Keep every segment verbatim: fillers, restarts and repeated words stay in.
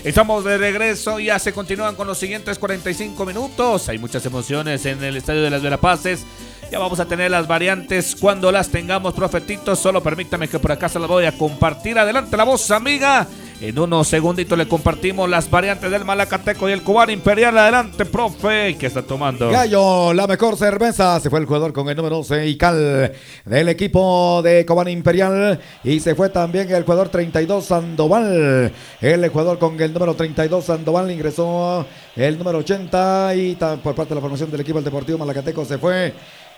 Estamos de regreso, ya se continúan con los siguientes cuarenta y cinco minutos. Hay muchas emociones en el Estadio de las Verapaces. Ya vamos a tener las variantes cuando las tengamos, profetito. Solo permítame que por acá se las voy a compartir. Adelante la voz, amiga. En unos segunditos le compartimos las variantes del Malacateco y el Cubano Imperial. Adelante, profe. ¿Qué está tomando? Gallo, la mejor cerveza. Se fue el jugador con el número once, Ical, del equipo de Cubano Imperial. Y se fue también el jugador treinta y dos, Sandoval. El jugador con el número treinta y dos, Sandoval, ingresó el número ochenta. Y por parte de la formación del equipo del Deportivo Malacateco se fue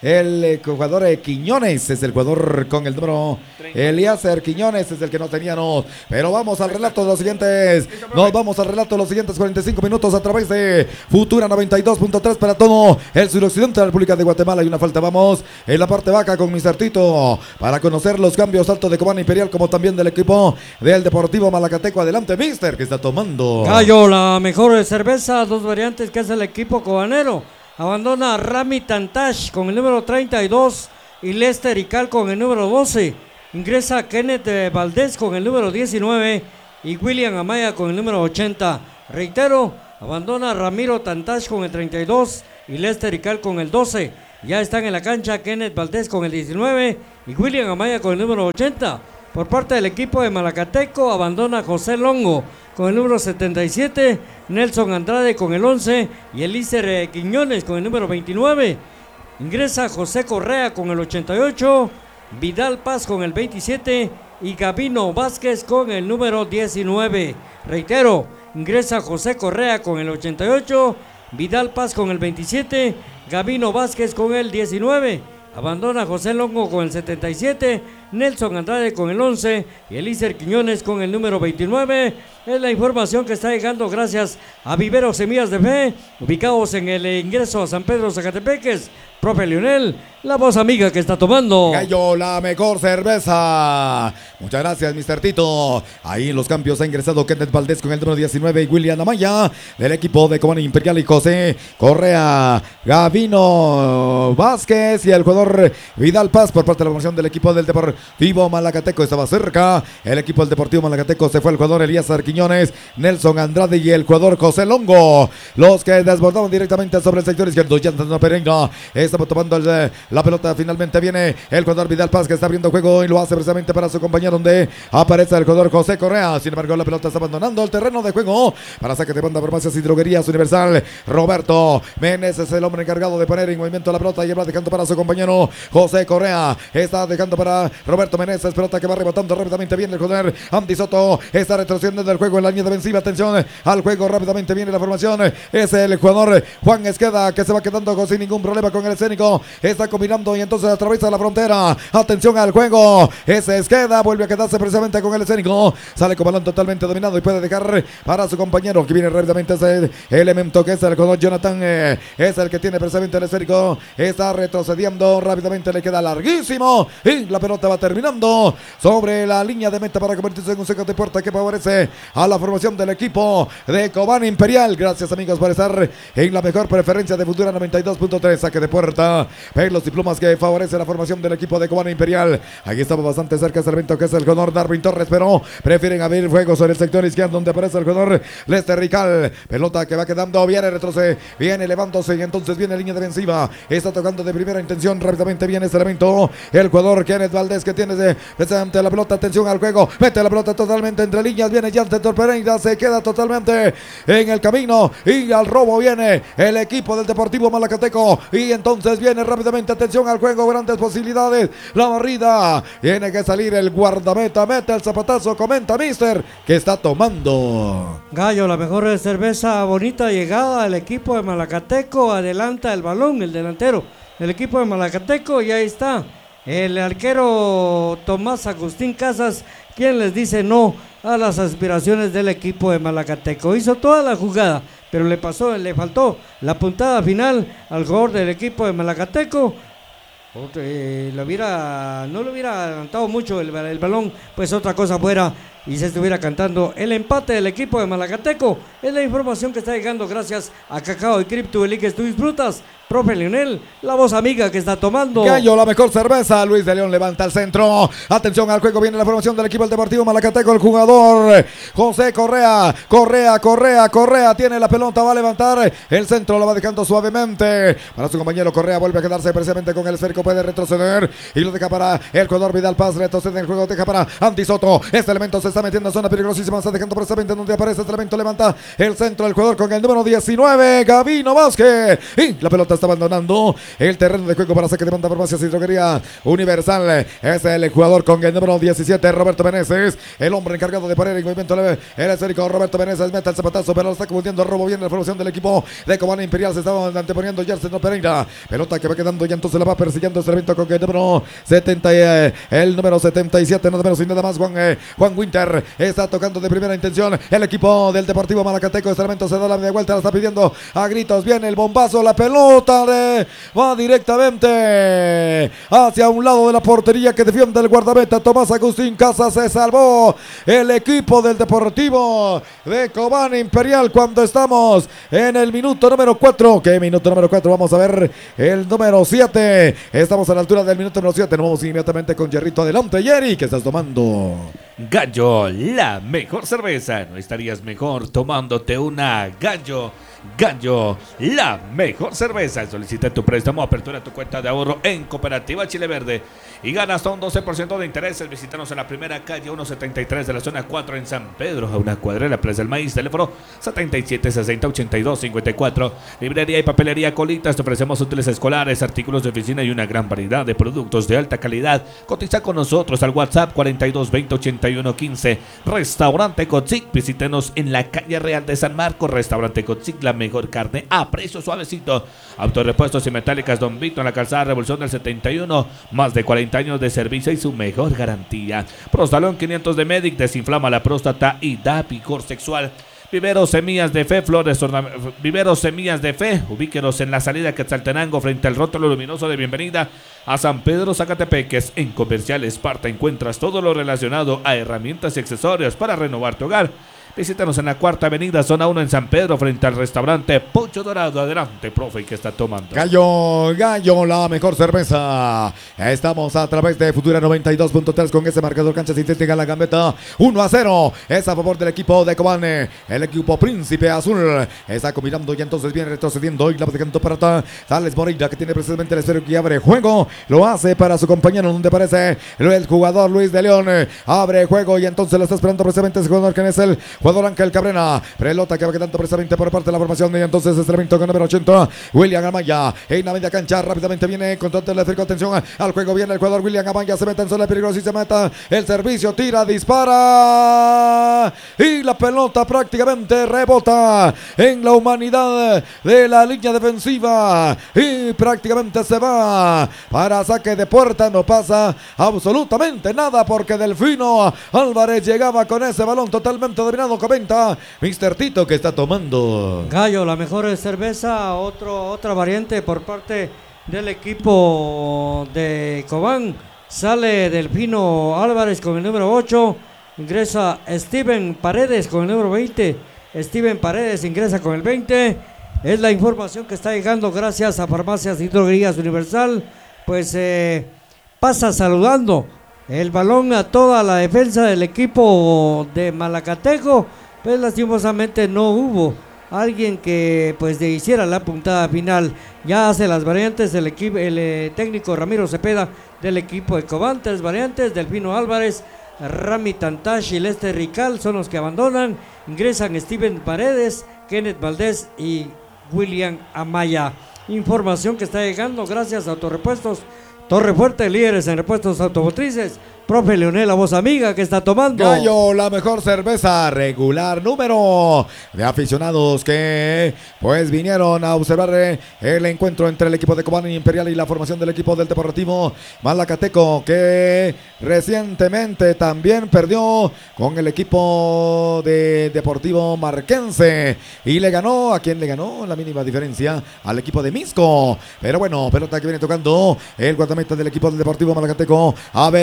el jugador Quiñones, es el jugador con el número Eliezer Quiñones, es el que no teníamos. Pero vamos al relato de los siguientes. Nos vamos al relato de los siguientes cuarenta y cinco minutos a través de Futura noventa y dos punto tres para todo el suroccidente de la República de Guatemala. Hay una falta, vamos en la parte baja con mister Tito para conocer los cambios tanto de Cubano Imperial como también del equipo del Deportivo Malacateco. Adelante, mister, que está tomando. Gallo, la mejor cerveza, dos variantes que hace el equipo cobanero. Abandona Rami Tantash con el número treinta y dos y Lester Ical con el número doce. Ingresa Kenneth Valdés con el número diecinueve y William Amaya con el número ochenta. Reitero, abandona Ramiro Tantash con el treinta y dos y Lester Ical con el doce. Ya están en la cancha Kenneth Valdés con el diecinueve y William Amaya con el número ochenta. Por parte del equipo de Malacateco, abandona José Longo con el número setenta y siete, Nelson Andrade con el once y Elícer Quiñones con el número veintinueve. Ingresa José Correa con el ochenta y ocho, Vidal Paz con el veintisiete y Gabino Vázquez con el número diecinueve. Reitero, ingresa José Correa con el ochenta y ocho, Vidal Paz con el veintisiete, Gabino Vázquez con el diecinueve. Abandona José Longo con el setenta y siete, Nelson Andrade con el once y Elícer Quiñones con el número veintinueve. Es la información que está llegando gracias a Viveros Semillas de Fe, ubicados en el ingreso a San Pedro Zacatepeques. Profe Lionel, la voz amiga que está tomando. Gallo, la mejor cerveza. Muchas gracias, mister Tito. Ahí en los cambios ha ingresado Kenneth Valdés con el número diecinueve y William Amaya del equipo de Cubano Imperial y José Correa, Gabino Vázquez y el jugador Vidal Paz por parte de la formación del equipo del Deportivo Malacateco. Estaba cerca el equipo del Deportivo Malacateco. Se fue el jugador Elías Quiñones, Nelson Andrade y el jugador José Longo, los que desbordaban directamente sobre el sector izquierdo. Jansen Pereira estaba tomando el, la pelota. Finalmente viene el jugador Vidal Paz, que está abriendo juego y lo hace precisamente para su compañero, donde aparece el jugador José Correa. Sin embargo, la pelota está abandonando el terreno de juego para saque de banda. Farmacias y Droguerías Universal. Roberto Meneses es el hombre encargado de poner en movimiento la pelota y va dejando para su compañero José Correa. Está dejando para Roberto Meneses, pelota que va rebotando rápidamente. Viene el jugador Andy Soto, está retrocediendo del juego en la línea defensiva. Atención al juego, rápidamente viene la formación. Es el jugador Juan Esqueda, que se va quedando sin ningún problema con el escénico. Está combinando y entonces atraviesa la frontera. Atención al juego. Ese Esqueda vuelve a quedarse precisamente con el escénico. Sale con balón totalmente dominado y puede dejar para su compañero, que viene rápidamente. Ese elemento que es el jugador Jonathan. Eh, es el que tiene precisamente el esférico. Está retrocediendo rápidamente. Le queda larguísimo. Y la pelota va terminando sobre la línea de meta para convertirse en un saque de puerta que favorece a la formación del equipo de Cubano Imperial. Gracias, amigos, por estar en la mejor preferencia de Futura noventa y dos punto tres. Saque de puerta, pelos y plumas que favorece la formación del equipo de Cubano Imperial. Aquí estamos bastante cerca de evento, que es el jugador Darwin Torres, pero prefieren abrir fuego sobre el sector izquierdo, donde aparece el jugador Lester Rical. Pelota que va quedando, viene retrocede, viene elevándose y entonces viene línea defensiva. Está tocando de primera intención, rápidamente viene este elemento. El jugador Kenneth Valdés, que tiene de, precisamente la pelota. Atención al juego, mete la pelota totalmente entre líneas. Viene Jansen Pereira, se queda totalmente en el camino y al robo viene el equipo del Deportivo Malacateco. Y entonces viene rápidamente, atención al juego, grandes posibilidades. La barrida, tiene que salir el guardameta, mete el zapatazo, comenta mister, que está tomando. Gallo, la mejor cerveza, bonita llegada al equipo de Malacateco. Adelanta el balón, el delantero del equipo de Malacateco, y ahí está el arquero Tomás Agustín Casas, quien les dice no a las aspiraciones del equipo de Malacateco. Hizo toda la jugada, pero le pasó, le faltó la puntada final al jugador del equipo de Malacateco. Eh, lo hubiera, no lo hubiera adelantado mucho el, el balón, pues otra cosa fuera y se estuviera cantando el empate del equipo de Malacateco. Es la información que está llegando gracias a Cacao y Cripto Eliques, tú disfrutas. Profe Leonel, la voz amiga que está tomando. Gallo, la mejor cerveza. Luis de León levanta el centro. Atención al juego, viene la formación del equipo del Deportivo Malacateco. El jugador José Correa, Correa, Correa, Correa tiene la pelota, va a levantar el centro, lo va dejando suavemente para su compañero. Correa vuelve a quedarse precisamente con el esférico, puede retroceder y lo deja para el jugador Vidal Paz. Retrocede el juego, deja para Andy Soto. Este elemento se está metiendo en zona peligrosísima, está dejando precisamente donde aparece este elemento. Levanta el centro, el jugador con el número diecinueve, Gabino Vázquez, y la pelota está abandonando el terreno de juego para saque de banda. Farmacias y Droguería Universal. Es el jugador con el número diecisiete, Roberto Meneses, el hombre encargado de poner en movimiento leve el esférico. Roberto Meneses mete el zapatazo, pero lo está convirtiendo el robo. Viene la formación del equipo de Cobán Imperial. Se estaba anteponiendo Yersen Pereira. Pelota que va quedando y entonces la va persiguiendo este evento con el número setenta, eh, el número setenta y siete, nada menos y nada más. Juan, eh, Juan Winter está tocando de primera intención el equipo del Deportivo Malacateco. Este elemento se da la media vuelta, la está pidiendo a gritos. Viene el bombazo, la pelota de, va directamente hacia un lado de la portería que defiende el guardameta Tomás Agustín Casas. Se salvó el equipo del Deportivo de Cobán Imperial cuando estamos en el minuto número cuatro. ¿Qué minuto número cuatro? Vamos a ver el número siete. Estamos a la altura del minuto número siete. Nos vamos inmediatamente con Jerrito. Adelante, Jerry, ¿qué estás tomando? Gallo, la mejor cerveza. ¿No estarías mejor tomándote una Gallo? Gallo, la mejor cerveza. Solicita tu préstamo, apertura tu cuenta de ahorro en Cooperativa Chile Verde y gana hasta un doce por ciento de intereses. Visítanos en la primera calle ciento setenta y tres de la zona cuatro en San Pedro, a una cuadra de la Plaza del Maíz. Teléfono setenta y siete sesenta ochenta y dos cincuenta y cuatro. Librería y papelería Colitas. Te ofrecemos útiles escolares, artículos de oficina y una gran variedad de productos de alta calidad. Cotiza con nosotros al WhatsApp cuarenta y dos veinte ochenta y uno quince. Restaurante Cotzic. Visítenos en la calle Real de San Marcos. Restaurante Cotzic, la mejor carne a precio suavecito. Autorepuestos y metálicas Don Vito en la calzada Revolución del setenta y uno. Más de cuarenta años de servicio y su mejor garantía. Prostalón quinientos de Medic, desinflama la próstata y da vigor sexual. Viveros Semillas de Fe, Flores Viveros Semillas de Fe, ubíquenos en la salida Quetzaltenango frente al rótulo luminoso de bienvenida a San Pedro Zacatepeques. En Comercial Esparta encuentras todo lo relacionado a herramientas y accesorios para renovar tu hogar. Visítanos en la cuarta avenida, zona uno en San Pedro, frente al restaurante Pocho Dorado. Adelante, profe, ¿qué está tomando? Gallo, Gallo, la mejor cerveza. Estamos a través de Futura noventa y dos punto tres con ese marcador cancha sintética en la gambeta. uno a cero. Es a favor del equipo de Cobán. El equipo Príncipe Azul está combinando y entonces viene retrocediendo y la va dejando para atrás. Sales Moreira, que tiene precisamente el esférico que abre juego. Lo hace para su compañero, donde aparece el jugador Luis de León. Abre juego y entonces lo está esperando precisamente ese jugador, que es el jugador Ángel Cabrera. Pelota que va quedando precisamente por parte de la formación. Y entonces este elemento con número ochenta, William Amaya. En la media cancha rápidamente viene con todo el esférico. Atención al juego. Viene el jugador William Amaya. Se mete en zona peligrosa y se meta el servicio. Tira, dispara. Y la pelota prácticamente rebota en la humanidad de la línea defensiva. Y prácticamente se va para saque de puerta. No pasa absolutamente nada porque Delfino Álvarez llegaba con ese balón totalmente dominado. Comenta mister Tito que está tomando. Gallo, la mejor cerveza. Otro, otra variante por parte del equipo de Cobán. Sale Delfino Álvarez con el número ocho. Ingresa Steven Paredes con el número veinte. Steven Paredes ingresa con el veinte. Es la información que está llegando gracias a Farmacias y Droguerías Universal. Pues eh, pasa saludando el balón a toda la defensa del equipo de Malacateco. Pues lastimosamente no hubo alguien que pues de hiciera la puntada final. Ya hace las variantes el equipo, el eh, técnico Ramiro Cepeda del equipo de Cobán. Tres variantes: Delfino Álvarez, Rami Tantash y Lester Rical son los que abandonan. Ingresan Steven Paredes, Kenneth Valdés y William Amaya. Información que está llegando gracias a Autorepuestos Torre Fuerte, líderes en repuestos automotrices. Profe Leonel, la voz amiga que está tomando. Gallo, la mejor cerveza, regular número de aficionados que pues vinieron a observar el encuentro entre el equipo de Cobán Imperial y la formación del equipo del Deportivo Malacateco, que recientemente también perdió con el equipo de Deportivo Marquense y le ganó, ¿a quién le ganó? La mínima diferencia, al equipo de Misco. Pero bueno, pelota que viene tocando el guardameta del equipo del Deportivo Malacateco, Abel Guzmán, que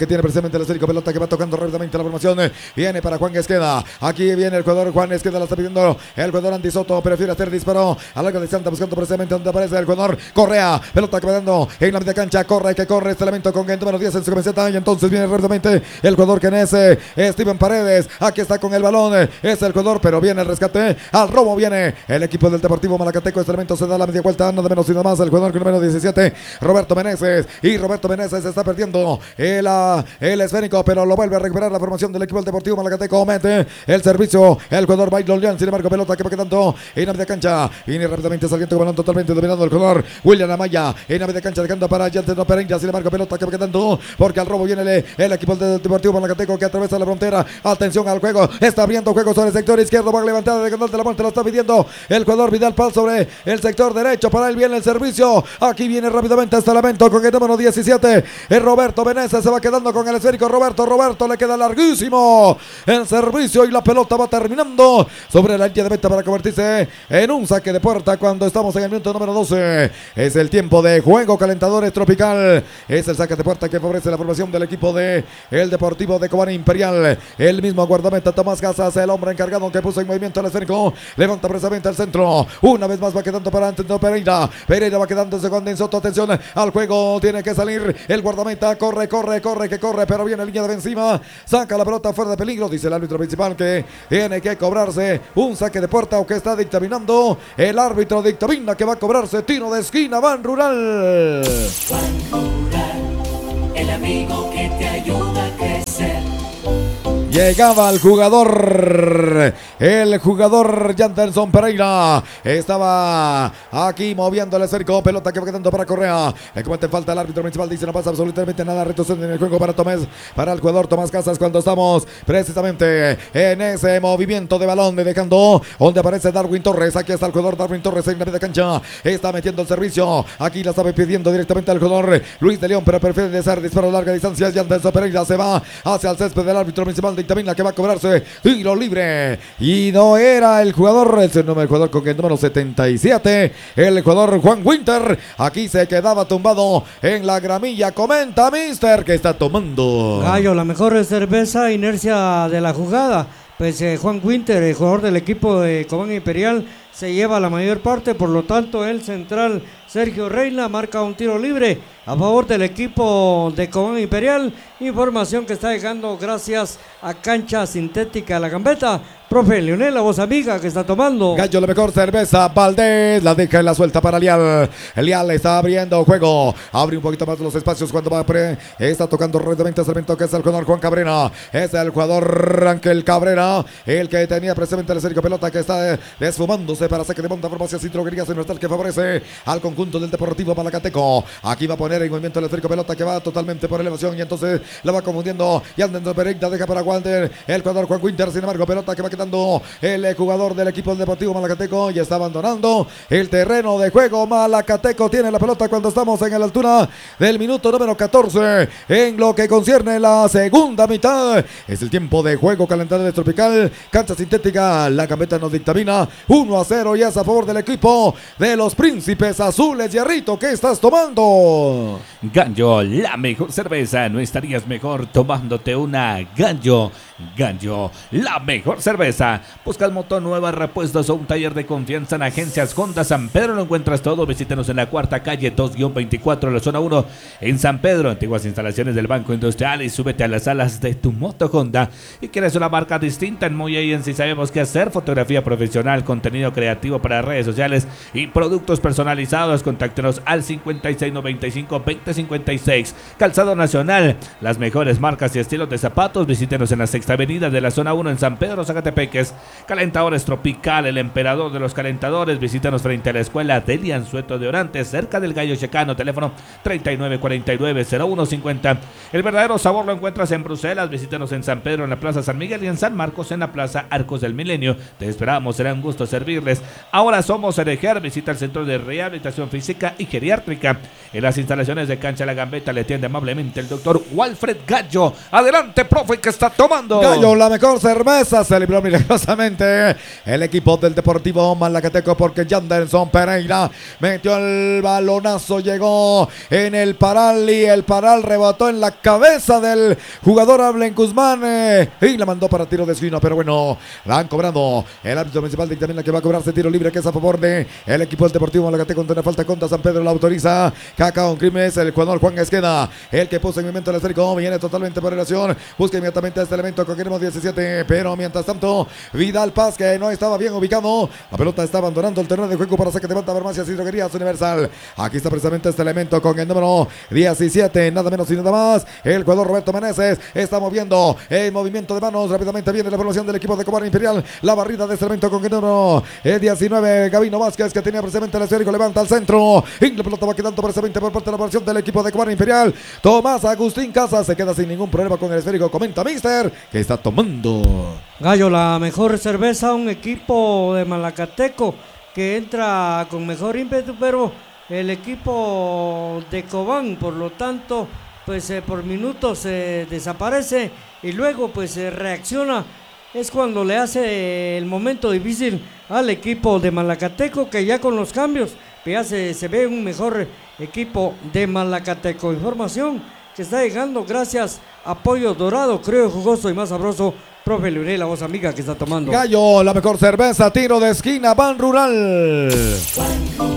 tiene precisamente el esférico, pelota que va tocando rápidamente la formación. Viene para Juan Esqueda. Aquí viene el jugador Juan Esqueda, la está pidiendo el jugador Andy Soto. Prefiere hacer disparo a larga distancia, buscando precisamente donde aparece el jugador Correa. Pelota que va dando en la media cancha. Corre, que corre este elemento con el número diez en su camiseta. Y entonces viene rápidamente el jugador que es eh, Steven Paredes. Aquí está con el balón. Es el jugador, pero viene el rescate. Al robo viene el equipo del Deportivo Malacateco. Este elemento se da la media vuelta. Nada menos y nada más el jugador con el número diecisiete, Roberto Meneses. Y Roberto Meneses está perdiendo el, el esférico, pero lo vuelve a recuperar la formación del equipo del Deportivo Malacateco. Mete el servicio el jugador Bailon León. Sin embargo, pelota que va quedando en la media cancha. Viene rápidamente saliendo con balón totalmente dominando el jugador William Amaya. En la media cancha dejando para Yalteno Pereira. Sin embargo, pelota que va quedando porque al robo viene el, el equipo del Deportivo Malacateco que atraviesa la frontera. Atención al juego. Está abriendo juego sobre el sector izquierdo. Va levantada de canal de la muerte. Lo está pidiendo el jugador Vidal Pal sobre el sector derecho. Para él viene el servicio. Aquí viene rápidamente este elemento con el número diecisiete. Es Roberto Meneses. Se va quedando con el esférico. Roberto, Roberto le queda larguísimo el servicio y la pelota va terminando sobre la línea de meta para convertirse en un saque de puerta cuando estamos en el minuto número doce. Es el tiempo de juego. Calentadores Tropical. Es el saque de puerta que favorece la formación del equipo de el Deportivo de Cobán Imperial. El mismo guardameta Tomás Casas, el hombre encargado que puso en movimiento el esférico. Levanta precisamente al centro. Una vez más va quedando para Antonio Pereira. Pereira va quedando segundo en Soto. Atención al juego. Tiene que salir el guardameta. Corre, corre, corre, que corre. Pero viene línea de encima. Saca la pelota fuera de peligro. Dice el árbitro principal que tiene que cobrarse un saque de puerta o que está dictaminando. El árbitro dictamina que va a cobrarse tiro de esquina. Van Rural. Ban Rural, el amigo que te ayuda a crecer. Llegaba el jugador, el jugador Janderson Pereira. Estaba aquí moviendo el esférico. Pelota que va quedando para Correa. Le comete falta el árbitro municipal. Dice no pasa absolutamente nada. Retrocede en el juego para Tomás, para el jugador Tomás Casas cuando estamos precisamente en ese movimiento de balón. Dejando donde aparece Darwin Torres. Aquí está el jugador Darwin Torres en la media cancha. Está metiendo el servicio. Aquí la estaba pidiendo directamente al jugador Luis de León, pero prefiere hacer disparo a larga distancia. Janderson Pereira se va hacia el césped del árbitro municipal de También la que va a cobrarse tiro libre y no era el jugador, es el número del jugador con el número setenta y siete, el jugador Juan Winter. Aquí se quedaba tumbado en la gramilla. Comenta Mister que está tomando Gallo, la mejor cerveza, inercia de la jugada. Pues eh, Juan Winter, el jugador del equipo de Cobán Imperial, se lleva la mayor parte, por lo tanto el central Sergio Reina marca un tiro libre a favor del equipo de Cobán Imperial. Información que está llegando gracias a Cancha Sintética La Gambeta. Profe Leonel, la voz amiga que está tomando. Gallo, la mejor cerveza. Valdés la deja en la suelta para Lial. Lial está abriendo juego. Abre un poquito más los espacios cuando va a pre. Está tocando rápidamente el elemento que es el jugador Juan Cabrera. Es el jugador Ángel Cabrera, el que tenía precisamente el esférico. Pelota que está desfumándose para saque de monta. Farmacias y droguerías universal que favorece al conjunto del Deportivo Malacateco. Aquí va a poner en movimiento el esférico. Pelota que va totalmente por elevación y entonces la va confundiendo. Y Andrés Pereira deja para Walter. El jugador Juan Winter. Sin embargo, pelota que va dando el jugador del equipo del Deportivo Malacateco y está abandonando el terreno de juego. Malacateco tiene la pelota cuando estamos en la altura del minuto número catorce en lo que concierne la segunda mitad. Es el tiempo de juego. Calentadores Tropical, cancha sintética La Gambeta nos dictamina uno a cero y es a favor del equipo de los Príncipes Azules. Yarrito, ¿qué estás tomando? Gallo, la mejor cerveza. No estarías mejor tomándote una Gallo. Gallo, la mejor cerveza. Buscas moto nueva, repuestos o un taller de confianza en Agencias Honda San Pedro. Lo encuentras todo. Visítenos en la cuarta calle dos veinticuatro, en la zona uno, en San Pedro. Antiguas instalaciones del Banco Industrial. Y súbete a las alas de tu moto Honda. Y quieres una marca distinta en Muy Agency. Sabemos qué hacer. Fotografía profesional, contenido creativo para redes sociales y productos personalizados. Contáctenos al cincuenta y seis noventa y cinco veinte cincuenta y seis. Calzado Nacional. Las mejores marcas y estilos de zapatos. Visítenos en la sexta avenida de la zona uno en San Pedro, Zacatepeques. Calentadores Tropical, el emperador de los calentadores. Visítanos frente a la escuela Delian Sueto de Orantes, cerca del Gallo Checano. Teléfono treinta y nueve cuarenta y nueve cero uno cincuenta. El verdadero sabor lo encuentras en Bruselas. Visítanos en San Pedro, en la Plaza San Miguel, y en San Marcos, en la Plaza Arcos del Milenio. Te esperamos, será un gusto servirles. Ahora somos Ereger. Visita el Centro de Rehabilitación Física y Geriátrica. En las instalaciones de Cancha La Gambeta le atiende amablemente el doctor Walfred Gallo. Adelante, profe, que está tomando. Gallo, la mejor cerveza. Se libró milagrosamente el equipo del Deportivo Malacateco, porque Yanderson Pereira metió el balonazo, llegó en el paral y el paral rebotó en la cabeza del jugador Ablen Guzmán eh, y la mandó para tiro de esquina, pero bueno, la han cobrado el árbitro principal, dictamina que va a cobrarse tiro libre, que es a favor de el equipo del Deportivo Malacateco. Con una falta contra San Pedro, la autoriza Cacao Crimes, el jugador Juan Esqueda, el que puso en movimiento el esférico, viene totalmente por relación, busca inmediatamente este elemento con Guillermo diecisiete, pero mientras tanto Vidal Paz, que no estaba bien ubicado, la pelota está abandonando el terreno de juego para saque de banda. Farmacias y Droguerías Universal, aquí está precisamente este elemento con el número diecisiete, nada menos y nada más, el jugador Roberto Meneses está moviendo el movimiento de manos, rápidamente viene la formación del equipo de Cobán Imperial, la barrida de este elemento con el número diecinueve, Gabino Vázquez, que tenía precisamente el esférico, levanta al centro y la pelota va quedando precisamente por parte de la formación del equipo de Cobán Imperial. Tomás Agustín Casas se queda sin ningún problema con el esférico, comenta Mister que está tomando. Gallo, la mejor cerveza, un equipo de Malacateco que entra con mejor ímpetu, pero el equipo de Cobán, por lo tanto, pues eh, por minutos se eh, desaparece y luego pues se eh, reacciona. Es cuando le hace el momento difícil al equipo de Malacateco, que ya con los cambios ya se, se ve un mejor equipo de Malacateco. Información que está llegando gracias a Pollo Dorado, creo jugoso y más sabroso. Profe Leonel, la voz amiga que está tomando. Gallo, la mejor cerveza, tiro de esquina, Ban Rural. Ban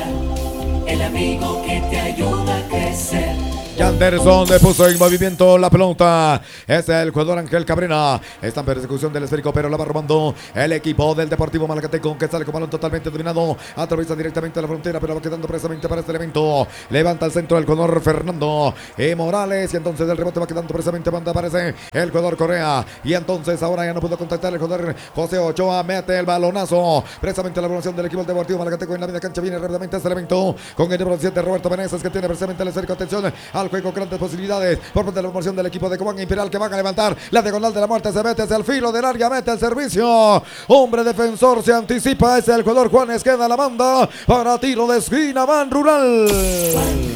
Rural, el amigo que te ayuda a crecer. Yanderson le puso en movimiento la pelota. Es el jugador Ángel Cabrera. Está en persecución del esférico, pero la va robando el equipo del Deportivo Malacateco, que sale con balón totalmente dominado. Atraviesa directamente la frontera, pero va quedando precisamente para este elemento. Levanta el centro el jugador Fernando e. Morales. Y entonces el rebote va quedando precisamente donde aparece el jugador Correa. Y entonces ahora ya no pudo contactar el jugador José Ochoa. Mete el balonazo. Precisamente la formación del equipo del Deportivo Malacateco en la media cancha. Viene rápidamente este elemento con el número siete, Roberto Meneses, que tiene precisamente el esférico. Atención al juego, grandes posibilidades por parte de la formación del equipo de Cobán Imperial, que van a levantar la diagonal de la muerte, se mete hacia el filo del área, mete el servicio, hombre defensor se anticipa, es el jugador Juan Esqueda, la manda para tiro de esquina, Ban Rural. Ban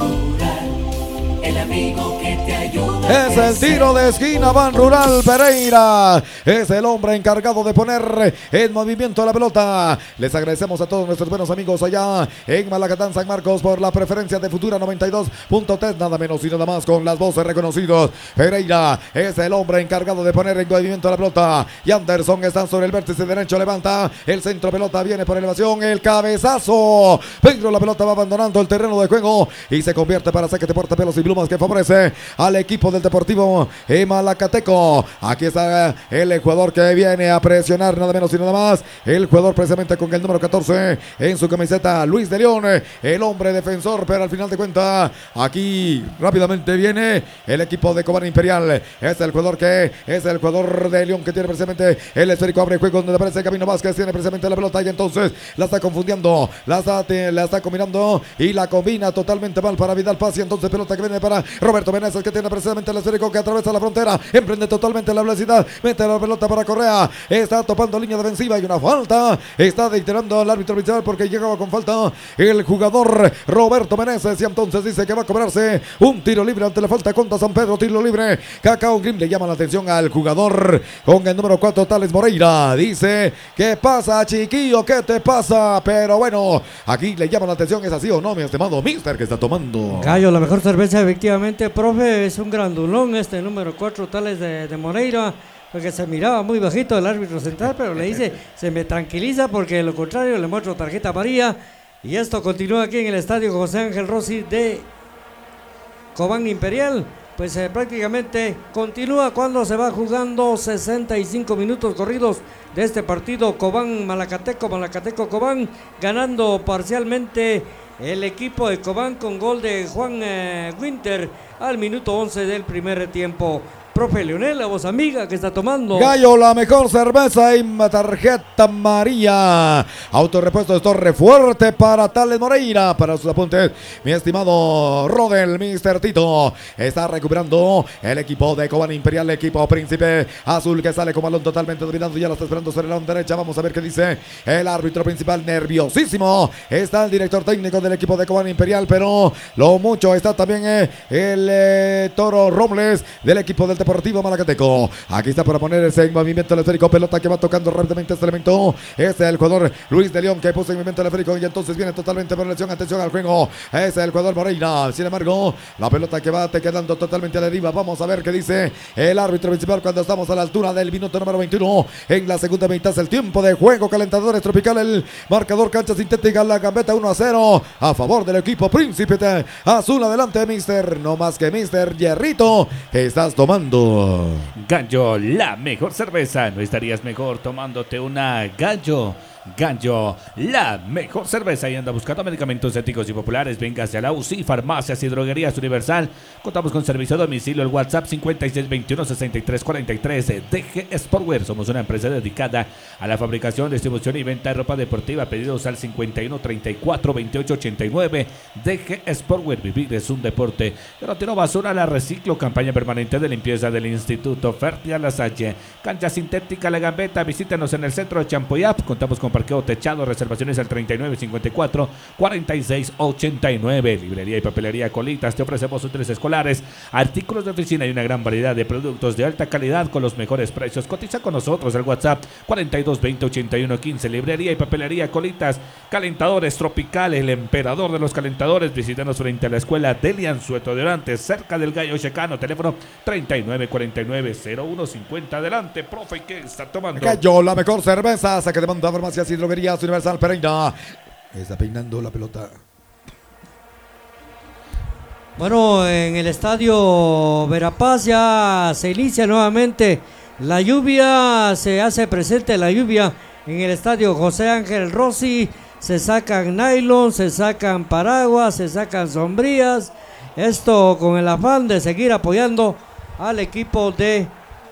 Rural, el amigo que te ayuda. Es el tiro de esquina, Ban Rural. Pereira es el hombre encargado de poner en movimiento la pelota. Les agradecemos a todos nuestros buenos amigos allá en Malacatán, San Marcos, por la preferencia de Futura noventa y dos punto tres, nada menos y nada más, con las voces reconocidos. Pereira es el hombre encargado de poner en movimiento la pelota. Y Anderson está sobre el vértice derecho, levanta el centro, pelota viene por elevación, el cabezazo. Pedro, la pelota va abandonando el terreno de juego y se convierte para saque de puerta, pelos y plumas, que favorece al equipo del Deportivo Malacateco. Aquí está el jugador que viene a presionar, nada menos y nada más, el jugador precisamente con el número catorce en su camiseta, Luis de León, el hombre defensor, pero al final de cuentas aquí rápidamente viene el equipo de Cobán Imperial. Es el jugador que es el jugador de León, que tiene precisamente el esférico, abre juego donde aparece Camino Vázquez, tiene precisamente la pelota y entonces la está confundiendo, la está, la está combinando y la combina totalmente mal para Vidal Paz, y entonces pelota que viene para Roberto Meneses, que tiene precisamente el esférico, que atraviesa la frontera, emprende totalmente la velocidad, mete la pelota para Correa, está topando línea defensiva y una falta, está dictando al árbitro principal porque llegaba con falta el jugador Roberto Meneses, y entonces dice que va a cobrarse un tiro libre ante la falta contra San Pedro, tiro libre. Cacao Grim le llama la atención al jugador con el número cuatro, Tales Moreira, dice: ¿qué pasa, chiquillo? ¿Qué te pasa? Pero bueno, aquí le llama la atención, ¿es así o no, mi estimado Mister, que está tomando? Gallo, la mejor cerveza, efectivamente, profe, es un grandulón este número cuatro, Tales de, de Moreira, porque se miraba muy bajito el árbitro central, pero le dice, se me tranquiliza, porque de lo contrario le muestro tarjeta amarilla. Y esto continúa aquí en el estadio José Ángel Rossi de Cobán Imperial. Pues eh, prácticamente continúa cuando se va jugando sesenta y cinco minutos corridos de este partido. Cobán Malacateco, Malacateco Cobán, ganando parcialmente el equipo de Cobán con gol de Juan eh, Winter al minuto once del primer tiempo. Profe Leonel, la voz amiga que está tomando. Gallo, la mejor cerveza y tarjeta amarilla. Autorepuesto de Torre Fuerte para Tales Moreira. Para sus apuntes, mi estimado Rodel, mister Tito. Está recuperando el equipo de Cobán Imperial, equipo Príncipe Azul, que sale con balón totalmente dominando. Ya lo está esperando sobre la derecha. Vamos a ver qué dice el árbitro principal. Nerviosísimo está el director técnico del equipo de Cobán Imperial, pero lo mucho está también eh, el eh, Toro Robles del equipo del Deportivo Malacateco. Aquí está para poner ese movimiento el esférico, pelota que va tocando rápidamente este elemento. Este es el jugador Luis de León que puso en movimiento el esférico y entonces viene totalmente por lesión. Atención al juego. Ese es el jugador Moreira. Sin embargo, la pelota que va te quedando totalmente a la deriva. Vamos a ver qué dice el árbitro principal cuando estamos a la altura del minuto número veintiuno. En la segunda mitad es el tiempo de juego. Calentadores Tropical, el marcador cancha sintética, la gambeta uno a cero a favor del equipo Príncipe Azul. Adelante, mister. No más que mister Hierrito. Estás tomando Gallo, la mejor cerveza. ¿No estarías mejor tomándote una Gallo? Gallo, la mejor cerveza. Y anda buscando medicamentos éticos y populares. Véngase a la U C I, Farmacias y Droguerías Universal. Contamos con servicio a domicilio. El WhatsApp cincuenta y seis veintiuno sesenta y tres cuarenta y tres. D G Sportwear. Somos una empresa dedicada a la fabricación, distribución y venta de ropa deportiva. Pedidos al cincuenta y uno treinta y cuatro veintiocho ochenta y nueve. D G Sportwear. Vivir es un deporte. Yo no tiro basura, la reciclo. Campaña permanente de limpieza del Instituto Fertia La Salle. Cancha sintética La Gambeta. Visítenos en el centro de Champuyap. Contamos con parqueo techado, reservaciones al treinta y nueve cincuenta y cuatro cuarenta y seis ochenta y nueve. Librería y papelería Colitas. Te ofrecemos útiles escolares, artículos de oficina y una gran variedad de productos de alta calidad con los mejores precios. Cotiza con nosotros el WhatsApp cuarenta y dos veinte ochenta y uno quince. Librería y papelería Colitas. Calentadores Tropical, el emperador de los calentadores. Visítanos frente a la escuela Delian Sueto de Orantes, cerca del Gallo Checano. Teléfono treinta y nueve cuarenta y nueve cero uno cincuenta. Adelante, profe, ¿qué está tomando? Gallo, la mejor cerveza. Saque de manda, Farmacias y Droguerías Universal. Pereira está peinando la pelota. Bueno, en el estadio Verapaz ya se inicia nuevamente la lluvia, se hace presente la lluvia en el estadio José Ángel Rossi. Se sacan nylon, se sacan paraguas, se sacan sombrías. Esto con el afán de seguir apoyando al equipo de